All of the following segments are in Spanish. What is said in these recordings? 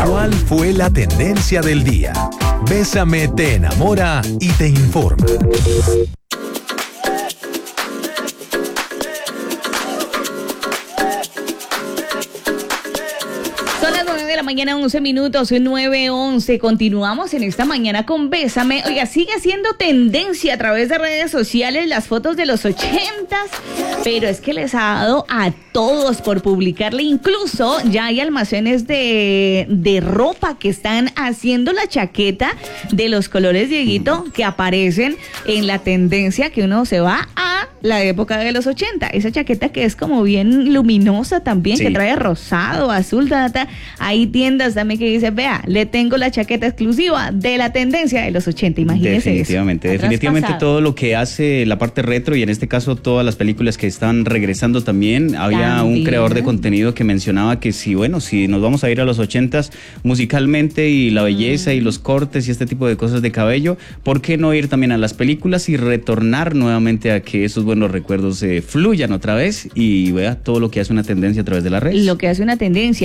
¿Cuál fue la tendencia del día? Bésame te enamora y te informa. Son las 9 de la mañana, 11 minutos, 9:11. Continuamos en esta mañana con Bésame. Oiga, sigue siendo tendencia a través de redes sociales las fotos de los 80s, pero es que les ha dado a todos por publicarle. Incluso ya hay almacenes de ropa que están haciendo la chaqueta de los colores, Dieguito, que aparecen en la tendencia que uno se va a la época de los 80. Esa chaqueta que es como bien luminosa también, sí, que trae rosado, azul, tata. Hay tiendas también que dicen, vea, le tengo la chaqueta exclusiva de la tendencia de los 80, imagínese. Definitivamente todo lo que hace la parte retro, y en este caso todas las películas que están regresando también. Había un creador de contenido que mencionaba que si nos vamos a ir a los 80s musicalmente y la belleza y los cortes y este tipo de cosas de cabello, ¿por qué no ir también a las películas y retornar nuevamente a que esos buenos recuerdos fluyan otra vez y vea todo lo que hace una tendencia a través de las redes? Lo que hace una tendencia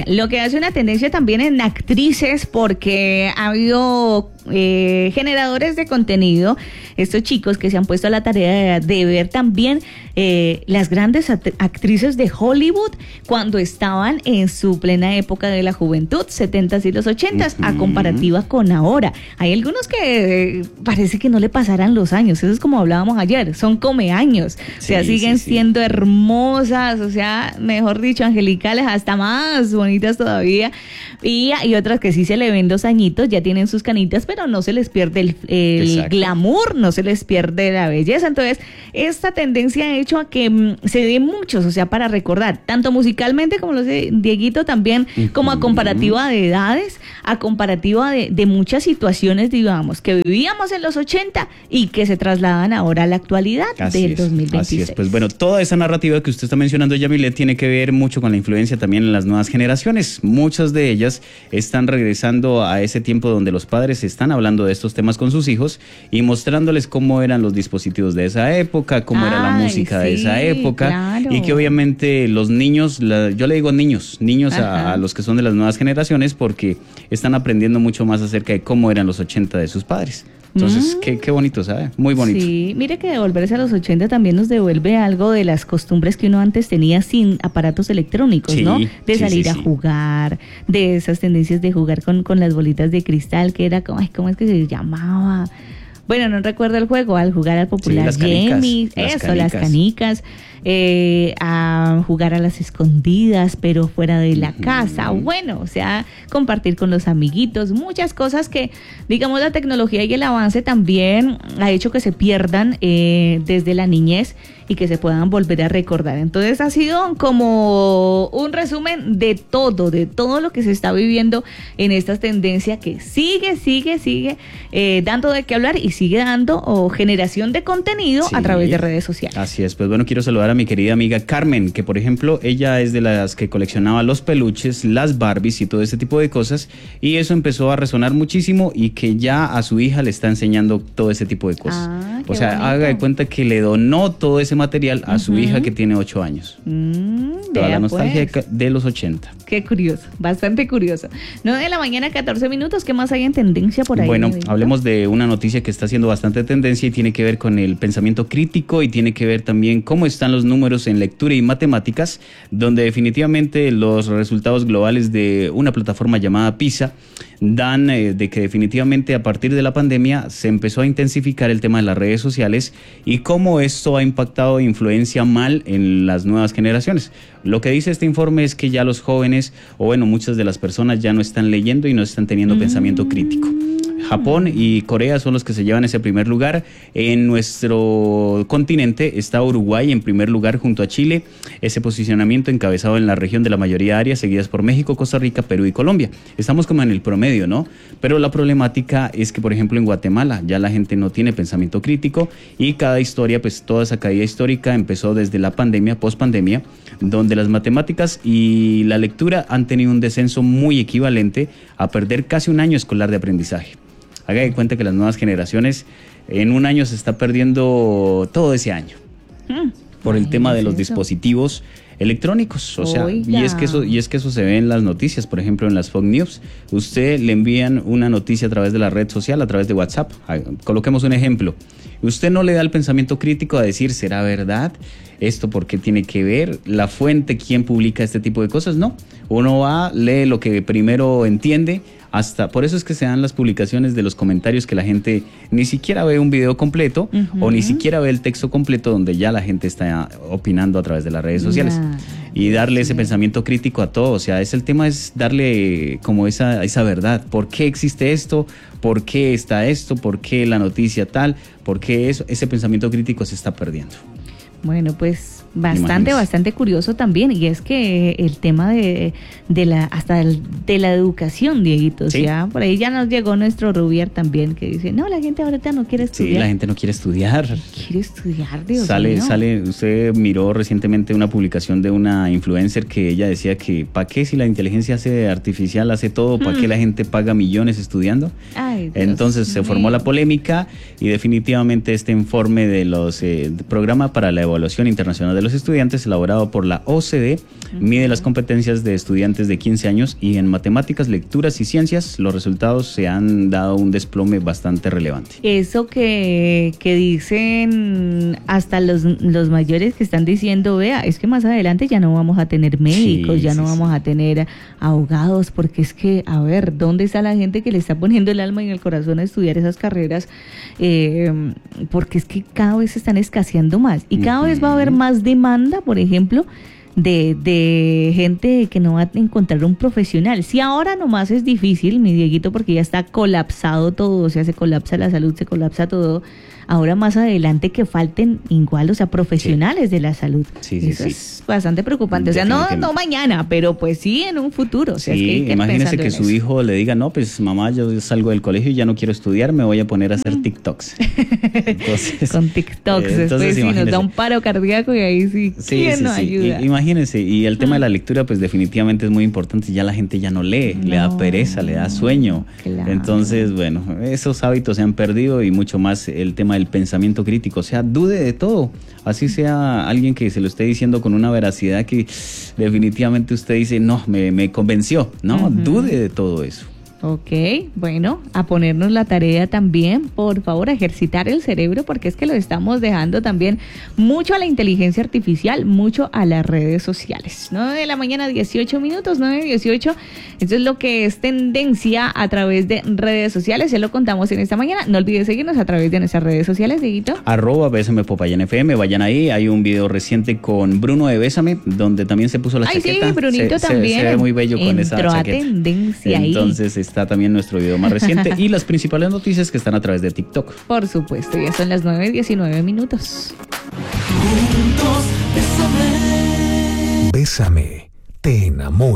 también en actrices, porque ha habido generadores de contenido, estos chicos que se han puesto a la tarea de ver también las grandes actrices de Hollywood cuando estaban en su plena época de la juventud, 70s y los 80s, a comparativa con ahora. Hay algunos que parece que no le pasaran los años, eso es como hablábamos ayer, son comeaños, o sea, siguen siendo hermosas, o sea, mejor dicho, angelicales, hasta más bonitas todavía. Y hay otras que sí se le ven los añitos, ya tienen sus canitas, pero no se les pierde el glamour, no se les pierde la belleza. Entonces, esta tendencia ha hecho a que se den muchos, o sea, para recordar, tanto musicalmente, como lo sé Dieguito, también como a comparativa de edades, a comparativa de muchas situaciones, digamos, que vivíamos en los 80 y que se trasladan ahora a la actualidad del 2026. Así es, pues bueno, toda esa narrativa que usted está mencionando, Yamilet, tiene que ver mucho con la influencia también en las nuevas generaciones. Muchas de ellas están regresando a ese tiempo donde los padres están hablando de estos temas con sus hijos y mostrándoles cómo eran los dispositivos de esa época, cómo era la música de esa época, claro. Y que obviamente los niños, yo le digo niños a los que son de las nuevas generaciones, porque están aprendiendo mucho más acerca de cómo eran los 80 de sus padres. Entonces, qué bonito, ¿sabe? Muy bonito. Sí, mire que devolverse a los 80 también nos devuelve algo de las costumbres que uno antes tenía sin aparatos electrónicos, ¿no? De salir a jugar, de esas tendencias de jugar con las bolitas de cristal, que era como, ¿cómo es que se llamaba? Bueno, no recuerdo el juego, al jugar al popular Jamie, las canicas, a jugar a las escondidas, pero fuera de la casa, bueno, o sea, compartir con los amiguitos, muchas cosas que, digamos, la tecnología y el avance también ha hecho que se pierdan desde la niñez y que se puedan volver a recordar. Entonces ha sido como un resumen de todo lo que se está viviendo en esta tendencia que sigue dando de qué hablar y sigue dando generación de contenido a través de redes sociales. Así es, pues bueno, quiero saludar a mi querida amiga Carmen, que por ejemplo, ella es de las que coleccionaba los peluches, las Barbies y todo ese tipo de cosas, y eso empezó a resonar muchísimo y que ya a su hija le está enseñando todo ese tipo de cosas. O sea, bonito. Haga de cuenta que le donó todo ese material a su hija que tiene 8 años. Toda la nostalgia de los 80. Qué curioso, bastante curioso. 9 de la mañana, 14 minutos, ¿qué más hay en tendencia por ahí? Bueno, hablemos de una noticia que está haciendo bastante tendencia y tiene que ver con el pensamiento crítico y tiene que ver también cómo están los números en lectura y matemáticas, donde definitivamente los resultados globales de una plataforma llamada PISA dan de que definitivamente a partir de la pandemia se empezó a intensificar el tema de las redes sociales y cómo esto ha impactado e influencia mal en las nuevas generaciones. Lo que dice este informe es que ya los jóvenes, o bueno, muchas de las personas ya no están leyendo y no están teniendo pensamiento crítico. Japón y Corea son los que se llevan ese primer lugar. En nuestro continente está Uruguay en primer lugar junto a Chile. Ese posicionamiento encabezado en la región de la mayoría de áreas, seguidas por México, Costa Rica, Perú y Colombia. Estamos como en el promedio, ¿no? Pero la problemática es que, por ejemplo, en Guatemala ya la gente no tiene pensamiento crítico y cada historia, pues toda esa caída histórica empezó desde la pandemia, pospandemia, donde las matemáticas y la lectura han tenido un descenso muy equivalente a perder casi un año escolar de aprendizaje. Haga de cuenta que las nuevas generaciones en un año se está perdiendo todo ese año por el tema de los dispositivos electrónicos, o sea, Oiga. y es que eso se ve en las noticias, por ejemplo, en las Fox News. Usted le envían una noticia a través de la red social, a través de WhatsApp. Coloquemos un ejemplo. Usted no le da el pensamiento crítico a decir, ¿será verdad? ¿Esto por qué tiene que ver? ¿La fuente, quién publica este tipo de cosas? No. Uno va, lee lo que primero entiende. Por eso es que se dan las publicaciones de los comentarios, que la gente ni siquiera ve un video completo o ni siquiera ve el texto completo, donde ya la gente está opinando a través de las redes sociales. Y darle ese pensamiento crítico a todo. O sea, el tema es darle como esa verdad. ¿Por qué existe esto? ¿Por qué está esto? ¿Por qué la noticia tal? ¿Por qué ese pensamiento crítico se está perdiendo? Bueno, pues bastante curioso también, y es que el tema de la educación, Dieguito, ¿Sí? o sea, por ahí ya nos llegó nuestro Rubier también, que dice, no, la gente ahorita no quiere estudiar. Sí, la gente no quiere estudiar. Quiere estudiar, Dios Sale, mío. usted miró recientemente una publicación de una influencer que ella decía que ¿para qué si la inteligencia artificial hace todo? ¿Para qué la gente paga millones estudiando? Ay, Dios Entonces se formó mío. la polémica, y definitivamente este informe de los Programa para la Evaluación Internacional de los Estudiantes, elaborado por la OCDE, mide las competencias de estudiantes de 15 años, y en matemáticas, lecturas y ciencias los resultados se han dado un desplome bastante relevante. Eso que dicen hasta los mayores, que están diciendo, vea, es que más adelante ya no vamos a tener médicos, Sí, ya no sí, vamos a tener abogados, porque es que, a ver, ¿dónde está la gente que le está poniendo el alma y el corazón a estudiar esas carreras? Porque es que cada vez se están escaseando más, y cada vez va a haber más demanda, por ejemplo, de gente que no va a encontrar un profesional. Si ahora nomás es difícil, mi Dieguito, porque ya está colapsado todo, o sea, se colapsa la salud, se colapsa todo. Ahora más adelante que falten igual, o sea, profesionales de la salud. Sí, Eso sí. es bastante preocupante. O sea, no mañana, pero pues sí en un futuro. O sea, es que hay que ir imagínese pensando que en su eso. hijo le diga, no, pues mamá, yo salgo del colegio y ya no quiero estudiar, me voy a poner a hacer TikToks. Entonces, Con TikToks, después sí nos da un paro cardíaco y ahí sí, ¿quién nos ayuda? Imagínese, y el tema de la lectura, pues definitivamente es muy importante. Ya la gente ya no lee, le da pereza, le da sueño. Claro. Entonces, bueno, esos hábitos se han perdido, y mucho más el tema del pensamiento crítico. O sea, dude de todo. Así sea alguien que se lo esté diciendo con una veracidad que definitivamente usted dice, no, me convenció. No, dude de todo eso. Ok, bueno, a ponernos la tarea también, por favor, a ejercitar el cerebro, porque es que lo estamos dejando también mucho a la inteligencia artificial, mucho a las redes sociales. 9 de la mañana, 18 minutos, 9:18. Esto es lo que es tendencia a través de redes sociales. Se lo contamos en esta mañana. No olvides seguirnos a través de nuestras redes sociales, Dieguito. @Bésame Popayán FM, vayan ahí. Hay un video reciente con Bruno de Bésame, donde también se puso la chaqueta. Sí, Brunito también. Se ve muy bello con esa Entró a chaqueta. tendencia ahí. Entonces está también nuestro video más reciente y las principales noticias que están a través de TikTok. Por supuesto, ya son las 9:19 minutos. Bésame, te enamora.